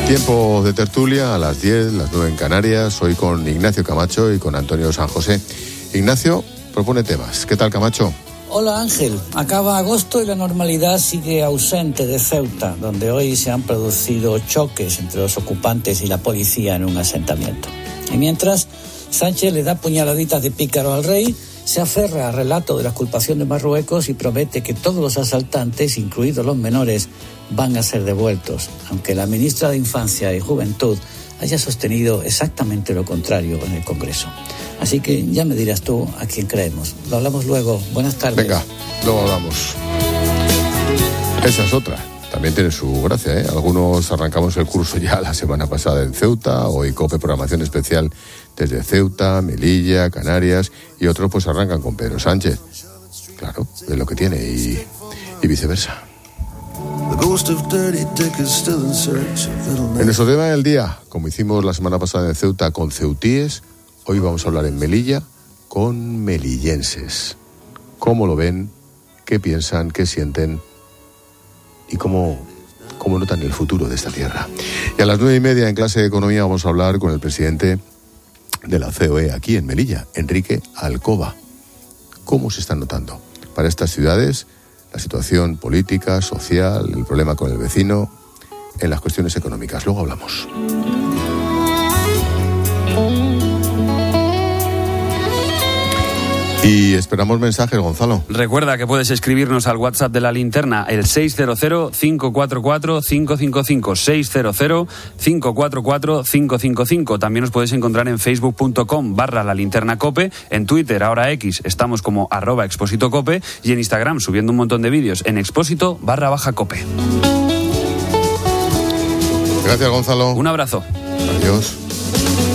Tiempo de tertulia a las 10, las 9 en Canarias. Hoy con Ignacio Camacho y con Antonio San José. Ignacio propone temas. ¿Qué tal, Camacho? Hola, Ángel. Acaba agosto y la normalidad sigue ausente de Ceuta, donde hoy se han producido choques entre los ocupantes y la policía en un asentamiento. Y mientras Sánchez le da puñaladitas de pícaro al rey, se aferra al relato de la exculpación de Marruecos y promete que todos los asaltantes, incluidos los menores, van a ser devueltos, aunque la ministra de Infancia y Juventud haya sostenido exactamente lo contrario en el Congreso. Así que ya me dirás tú a quién creemos. Lo hablamos luego. Buenas tardes. Venga, luego hablamos. Esa es otra. También tiene su gracia, ¿eh? Algunos arrancamos el curso ya la semana pasada en Ceuta, hoy COPE programación especial desde Ceuta, Melilla, Canarias, y otros pues arrancan con Pedro Sánchez. Claro, es lo que tiene, y viceversa. En nuestro tema del día, como hicimos la semana pasada en Ceuta con ceutíes, hoy vamos a hablar en Melilla con melillenses. ¿Cómo lo ven? ¿Qué piensan? ¿Qué sienten? ¿Y cómo notan el futuro de esta tierra? Y a las 9:30 en clase de economía vamos a hablar con el presidente de la COE aquí en Melilla, Enrique Alcoba. ¿Cómo se están notando para estas ciudades la situación política, social, el problema con el vecino, en las cuestiones económicas? Luego hablamos. Y esperamos mensajes, Gonzalo. Recuerda que puedes escribirnos al WhatsApp de La Linterna, el 600-544-555, 600-544-555. También nos puedes encontrar en facebook.com/La Linterna Cope, en Twitter, ahora X, estamos como @expósitocope, y en Instagram subiendo un montón de vídeos en expósito_cope. Gracias, Gonzalo. Un abrazo. Adiós.